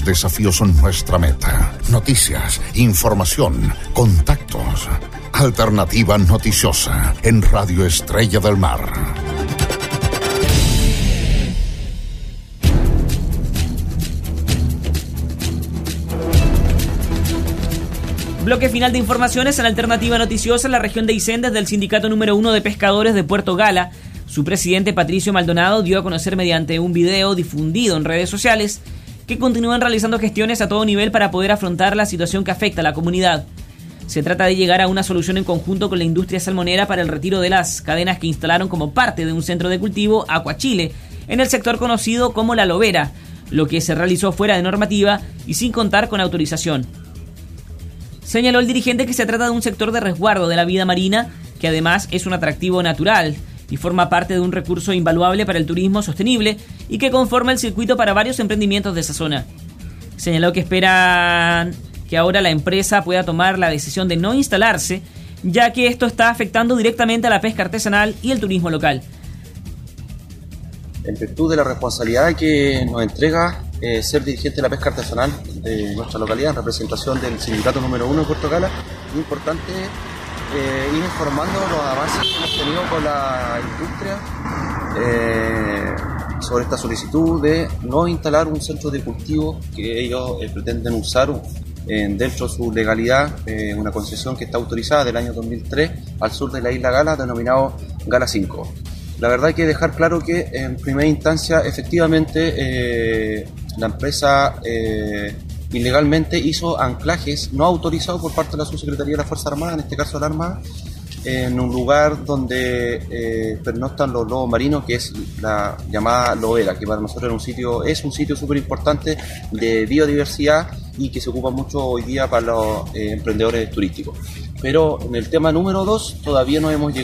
desafíos son nuestra meta. Noticias, información, contactos. Alternativa Noticiosa en Radio Estrella del Mar. Bloque final de informaciones en Alternativa Noticiosa en la región de Aysén desde el sindicato número 1 de pescadores de Puerto Gala. Su presidente Patricio Maldonado dio a conocer mediante un video difundido en redes sociales que continúan realizando gestiones a todo nivel para poder afrontar la situación que afecta a la comunidad. Se trata de llegar a una solución en conjunto con la industria salmonera para el retiro de las cadenas que instalaron como parte de un centro de cultivo Acuachile en el sector conocido como La Lobera, lo que se realizó fuera de normativa y sin contar con autorización. Señaló el dirigente que se trata de un sector de resguardo de la vida marina, que además es un atractivo natural y forma parte de un recurso invaluable para el turismo sostenible y que conforma el circuito para varios emprendimientos de esa zona. Señaló que esperan que ahora la empresa pueda tomar la decisión de no instalarse, ya que esto está afectando directamente a la pesca artesanal y el turismo local. En virtud de la responsabilidad que nos entrega ser dirigente de la pesca artesanal de nuestra localidad, en representación del sindicato número 1 de Puerto Gala, es importante ir informando los avances que hemos tenido con la industria sobre esta solicitud de no instalar un centro de cultivo que ellos pretenden usar dentro de su legalidad, una concesión que está autorizada del año 2003 al sur de la isla Gala, denominado Gala 5. La verdad hay que dejar claro que en primera instancia efectivamente la empresa ilegalmente hizo anclajes no autorizados por parte de la Subsecretaría de la Fuerza Armada, en este caso la Armada, en un lugar donde pernoctan los lobos marinos, que es la llamada Lobera, que para nosotros es un sitio súper importante de biodiversidad y que se ocupa mucho hoy día para los emprendedores turísticos. Pero en el tema número 2 todavía no hemos llegado